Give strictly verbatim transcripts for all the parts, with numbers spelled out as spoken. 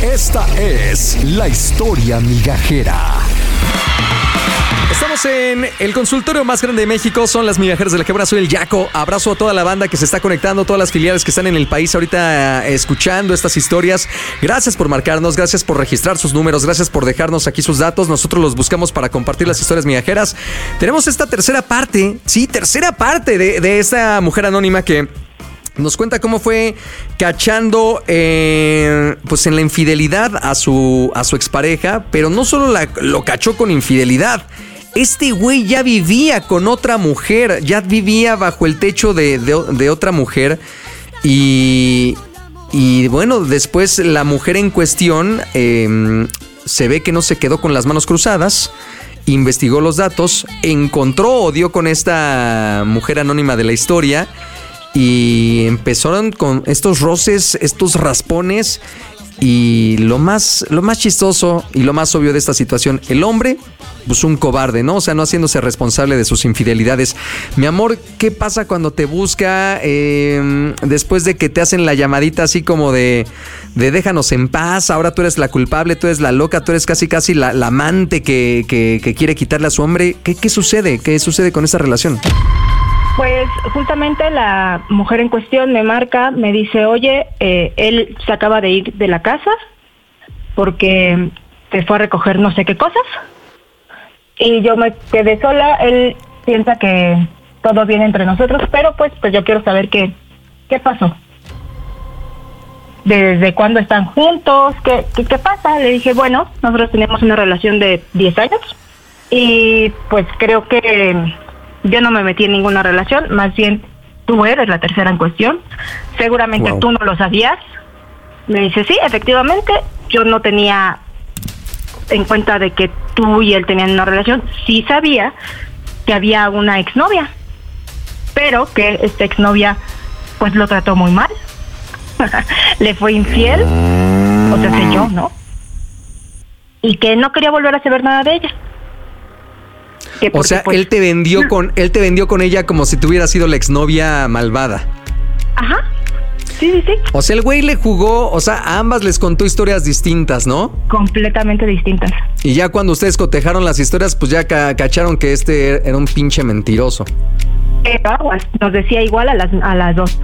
Esta es la historia migajera. Estamos en el consultorio más grande de México, son las migajeras de la quebrada. Soy el Yaco. Abrazo a toda la banda que se está conectando, todas las filiales que están en el país ahorita eh, escuchando estas historias. Gracias por marcarnos, gracias por registrar sus números, gracias por dejarnos aquí sus datos. Nosotros los buscamos para compartir las historias migajeras. Tenemos esta tercera parte, sí, tercera parte de, de esta mujer anónima que nos cuenta cómo fue cachando eh, pues en la infidelidad a su, a su expareja, pero no solo la, lo cachó con infidelidad. Este güey ya vivía con otra mujer, ya vivía bajo el techo de, de, de otra mujer y, y bueno, después la mujer en cuestión eh, se ve que no se quedó con las manos cruzadas, investigó los datos, encontró o dio con esta mujer anónima de la historia y empezaron con estos roces, estos raspones y lo más, lo más chistoso y lo más obvio de esta situación, el hombre pues un cobarde, ¿no? O sea, no haciéndose responsable de sus infidelidades. Mi amor, ¿qué pasa cuando te busca eh, después de que te hacen la llamadita así como de, de déjanos en paz, ahora tú eres la culpable, tú eres la loca, tú eres casi casi la, la amante que, que, que quiere quitarle a su hombre? ¿Qué, qué sucede? ¿Qué sucede con esta relación? Pues justamente la mujer en cuestión me marca, me dice, oye, eh, él se acaba de ir de la casa porque se fue a recoger no sé qué cosas. Y yo me quedé sola, él piensa que todo viene entre nosotros, pero pues pues yo quiero saber qué, qué pasó. ¿Desde cuándo están juntos? ¿Qué, qué, qué pasa? Le dije, bueno, nosotros tenemos una relación de diez años y pues creo que yo no me metí en ninguna relación, más bien tú eres la tercera en cuestión. Seguramente wow. Tú no lo sabías. Me dice, sí, efectivamente, yo no tenía en cuenta de que tú y él tenían una relación. Sí sabía que había una exnovia, pero que esta exnovia pues lo trató muy mal. Le fue infiel, o sea, sé yo, ¿no? Y que no quería volver a saber nada de ella. Que porque, o sea, pues, él te vendió con él te vendió con ella como si tú hubieras sido la exnovia malvada. Ajá. Sí, sí, sí. O sea, el güey le jugó, o sea, a ambas les contó historias distintas, ¿no? Completamente distintas. Y ya cuando ustedes cotejaron las historias, pues ya ca- cacharon que este era un pinche mentiroso. Pero aguas, nos decía igual a las a las dos.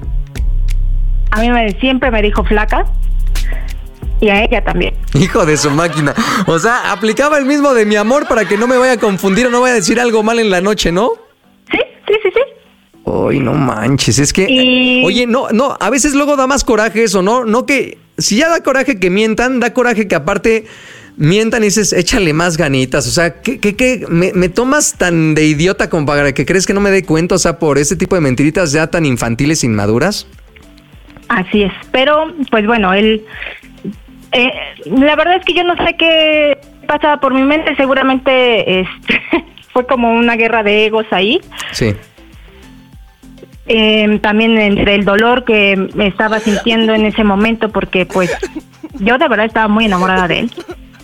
A mí me, siempre me dijo flaca y a ella también. Hijo de su máquina. O sea, aplicaba el mismo de mi amor para que no me vaya a confundir o no vaya a decir algo mal en la noche, ¿no? Sí, sí, sí, sí. Ay, no manches, es que... Y... Oye, no, no, a veces luego da más coraje eso, ¿no? No que... Si ya da coraje que mientan, da coraje que aparte mientan y dices, échale más ganitas. O sea, ¿qué, qué, qué? ¿Me, me tomas tan de idiota como para que crees que no me dé cuenta? O sea, por ese tipo de mentiritas ya tan infantiles, inmaduras. Así es, pero pues bueno, él... Eh, la verdad es que yo no sé qué pasaba por mi mente, seguramente este, fue como una guerra de egos ahí. Sí. Eh, también entre el dolor que me estaba sintiendo en ese momento, porque pues yo de verdad estaba muy enamorada de él.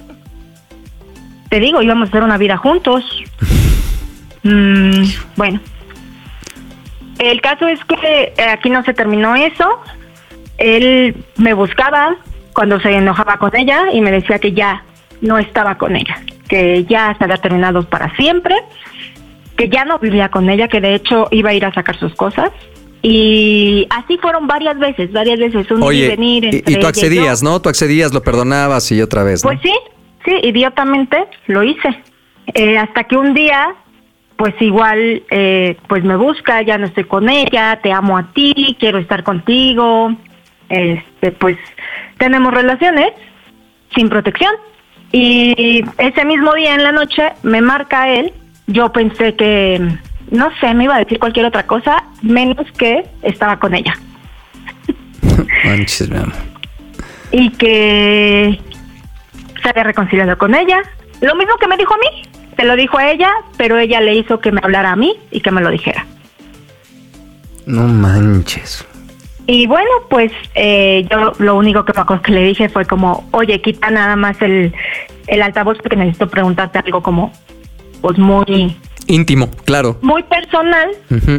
Te digo, íbamos a hacer una vida juntos. Mm, bueno, el caso es que aquí no se terminó eso. Él me buscaba cuando se enojaba con ella y me decía que ya no estaba con ella, que ya se había terminado para siempre, que ya no vivía con ella, que de hecho iba a ir a sacar sus cosas. Y así fueron varias veces, varias veces, un Oye, ir y venir. Entre y, y tú accedías, ¿no? Tú accedías, lo perdonabas y otra vez, ¿no? Pues sí, sí, idiotamente lo hice. Eh, hasta que un día, pues igual, eh, pues me busca, ya no estoy con ella, te amo a ti, quiero estar contigo. Este, pues tenemos relaciones sin protección. Y ese mismo día en la noche me marca él. Yo pensé que, no sé, me iba a decir cualquier otra cosa, menos que estaba con ella. Manches, mi amor. Y que se había reconciliado con ella. Lo mismo que me dijo a mí, se lo dijo a ella, pero ella le hizo que me hablara a mí y que me lo dijera. No manches. Y bueno, pues eh, yo lo único que me acuerdo que le dije fue como, oye, quita nada más el, el altavoz porque necesito preguntarte algo como, pues muy... íntimo, claro. Muy personal. Uh-huh.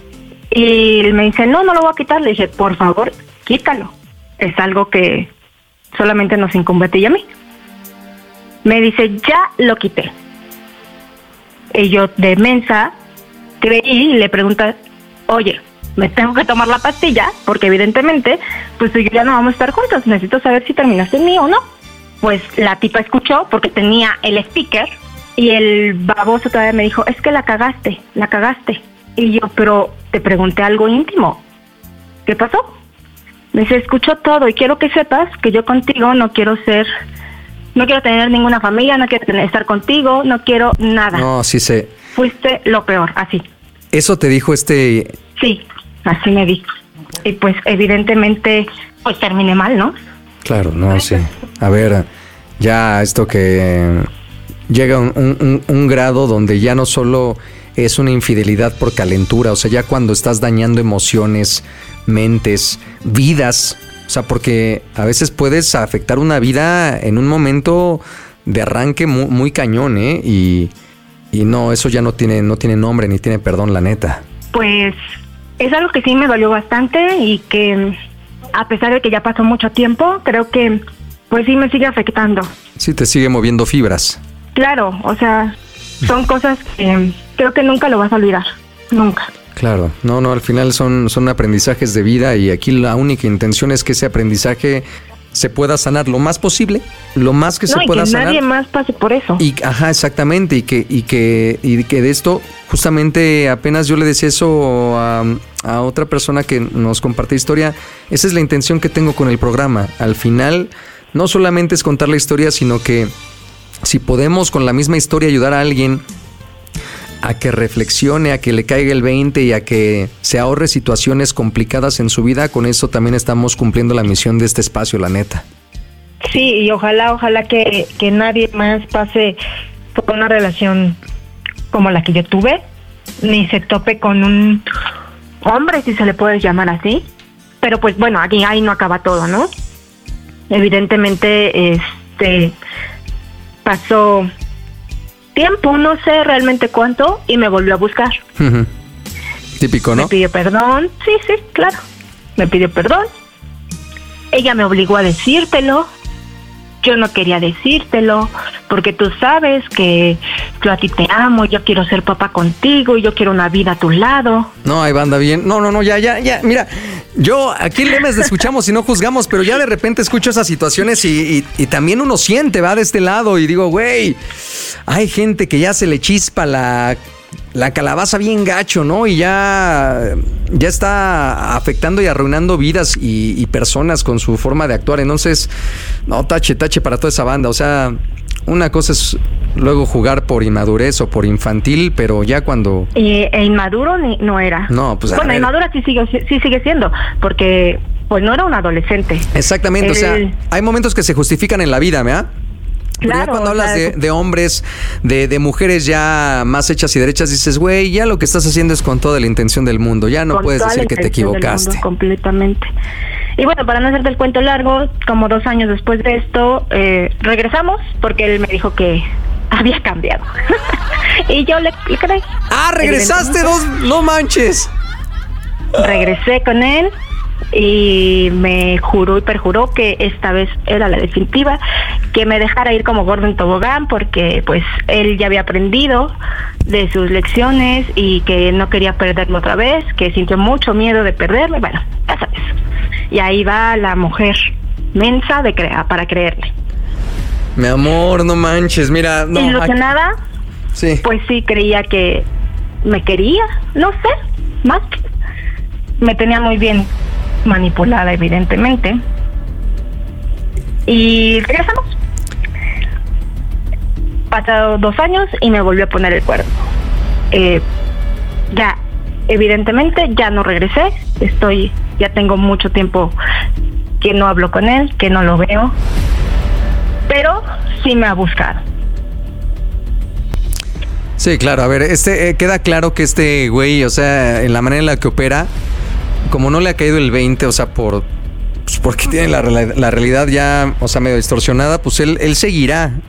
Y él me dice, no, no lo voy a quitar. Le dije, por favor, quítalo. Es algo que, solamente nos incumbe a ti y a mí. Me dice, ya lo quité. Y yo de mensa creí y le pregunté, oye, me tengo que tomar la pastilla porque evidentemente pues tú y yo ya no vamos a estar juntos, necesito saber si terminaste en mí o no. Pues la tipa escuchó porque tenía el speaker y el baboso todavía me dijo, es que la cagaste, la cagaste. Y yo, pero te pregunté algo íntimo, ¿qué pasó? Me dice, escuchó todo y quiero que sepas que yo contigo no quiero ser, no quiero tener ninguna familia, no quiero tener, estar contigo, no quiero nada. No, sí sé. Fuiste lo peor, así. ¿Eso te dijo este...? Sí, así me dijo. Y pues evidentemente, pues terminé mal, ¿no? Claro, no, sí. A ver, ya esto que llega un, un, un grado donde ya no solo es una infidelidad por calentura, o sea, ya cuando estás dañando emociones, mentes, vidas, o sea, porque a veces puedes afectar una vida en un momento de arranque muy, muy cañón, ¿eh? Y, y no, eso ya no tiene, no tiene nombre ni tiene perdón, la neta. Pues es algo que sí me dolió bastante y que a pesar de que ya pasó mucho tiempo, creo que pues sí me sigue afectando. Sí, te sigue moviendo fibras. Claro, o sea, son cosas que creo que nunca lo vas a olvidar, nunca. Claro, no, no, al final son, son aprendizajes de vida y aquí la única intención es que ese aprendizaje se pueda sanar lo más posible, lo más que no, se pueda que sanar. Nadie más pase por eso. Y, ajá, exactamente, y que, y que, y que de esto, justamente apenas yo le decía eso a, a otra persona que nos compartió historia, esa es la intención que tengo con el programa. Al final, no solamente es contar la historia, sino que si podemos con la misma historia ayudar a alguien a que reflexione, a que le caiga el veinte y a que se ahorre situaciones complicadas en su vida, con eso también estamos cumpliendo la misión de este espacio, la neta. Sí, y ojalá, ojalá que, que nadie más pase por una relación como la que yo tuve, ni se tope con un hombre, si se le puede llamar así. Pero pues bueno, aquí ahí no acaba todo, ¿no? Evidentemente, este pasó tiempo, no sé realmente cuánto, y me volvió a buscar. Uh-huh. Típico, ¿no? Me pidió perdón, sí, sí, claro. Me pidió perdón. Ella me obligó a decírtelo. Yo no quería decírtelo, porque tú sabes que yo a ti te amo, yo quiero ser papá contigo y yo quiero una vida a tu lado. No, ahí banda bien. No, no, no, ya, ya, ya. Mira, yo aquí en Lemes escuchamos y no juzgamos, pero ya de repente escucho esas situaciones y, y, y también uno siente, va de este lado y digo, güey, hay gente que ya se le chispa la... la calabaza bien gacho, ¿no? Y ya, ya está afectando y arruinando vidas y, y personas con su forma de actuar. Entonces, no, tache, tache para toda esa banda. O sea, una cosa es luego jugar por inmadurez o por infantil, pero ya cuando... Eh, e inmaduro ni, no era. No, pues... Bueno, inmadura sí sigue, sí sigue siendo, porque pues no era un adolescente. Exactamente, El... o sea, hay momentos que se justifican en la vida, ¿verdad? Pero claro, ya cuando hablas de, de hombres, de, de mujeres ya más hechas y derechas, dices, güey, ya lo que estás haciendo es con toda la intención del mundo, ya no puedes decir que te equivocaste. Mundo, completamente. Y bueno, para no hacerte el cuento largo, como dos años después de esto, eh, regresamos, porque él me dijo que había cambiado. Y yo le, le creí. ¡Ah, regresaste! Dos, ¡no manches! Regresé con él. Y me juró y perjuró que esta vez era la definitiva, que me dejara ir como gordo en tobogán, porque pues él ya había aprendido de sus lecciones y que no quería perderme otra vez, que sintió mucho miedo de perderme, bueno, ya sabes. Y ahí va la mujer mensa de crea para creerle. Mi amor, no manches, mira, no. Ilusionada, aquí... sí. Pues sí creía que me quería, no sé, más. Me tenía muy bien manipulada, evidentemente, y regresamos. Pasado dos años y me volvió a poner el cuerno. Eh, ya, evidentemente, ya no regresé. Estoy, ya tengo mucho tiempo que no hablo con él, que no lo veo, pero sí me ha buscado. Sí, claro, a ver, este eh, queda claro que este güey, o sea, en la manera en la que opera, como no le ha caído el veinte, o sea, por pues porque tiene la, la realidad ya, o sea, medio distorsionada, pues él, él seguirá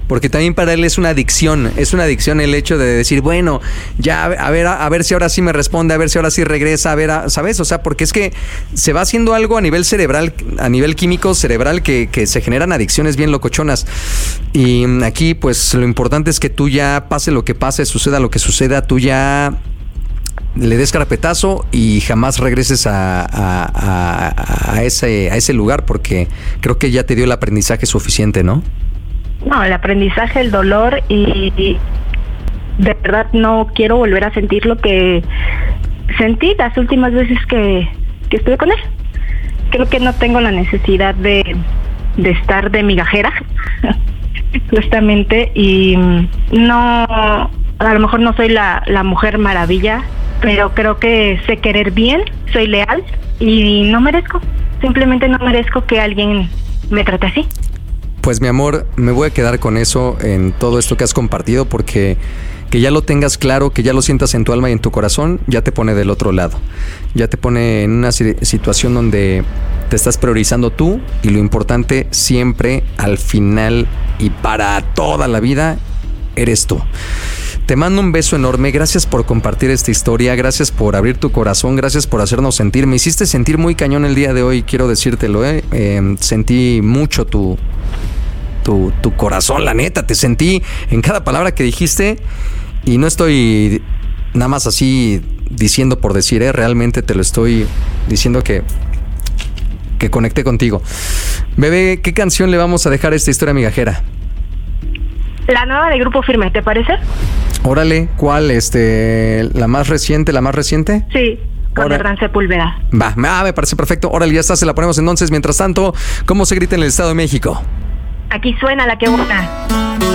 porque también para él es una adicción, es una adicción el hecho de decir, bueno, ya a ver, a, a ver si ahora sí me responde, a ver si ahora sí regresa, a ver, a, ¿sabes? O sea, porque es que se va haciendo algo a nivel cerebral, a nivel químico cerebral, que, que se generan adicciones bien locochonas. Y aquí, pues, lo importante es que tú ya, pase lo que pase, suceda lo que suceda, tú ya le des carpetazo y jamás regreses a, a, a, a, ese, a ese lugar, porque creo que ya te dio el aprendizaje suficiente, ¿no? No, el aprendizaje, el dolor, y, y de verdad no quiero volver a sentir lo que sentí las últimas veces que, que estuve con él. Creo que no tengo la necesidad de, de estar de migajera, justamente, y no, a lo mejor no soy la, la mujer maravilla, pero creo que sé querer bien, soy leal y no merezco, simplemente no merezco que alguien me trate así. Pues mi amor, me voy a quedar con eso en todo esto que has compartido, porque que ya lo tengas claro, que ya lo sientas en tu alma y en tu corazón, ya te pone del otro lado, ya te pone en una situación donde te estás priorizando tú, y lo importante siempre, al final y para toda la vida, eres tú. Te mando un beso enorme, gracias por compartir esta historia, gracias por abrir tu corazón, gracias por hacernos sentir. Me hiciste sentir muy cañón el día de hoy, quiero decírtelo, ¿eh? Eh, sentí mucho tu, tu, tu corazón, la neta, te sentí en cada palabra que dijiste, y no estoy nada más así diciendo por decir, ¿eh? Realmente te lo estoy diciendo que, que conecté contigo. Bebé, ¿qué canción le vamos a dejar a esta historia migajera? La nueva de Grupo Firme, ¿te parece? Órale, ¿cuál? Este, ¿la más reciente, la más reciente? Sí, con Hernán Sepúlveda. Va, ah, me parece perfecto. Órale, ya está, se la ponemos entonces. Mientras tanto, ¿cómo se grita en el Estado de México? Aquí suena la que buena.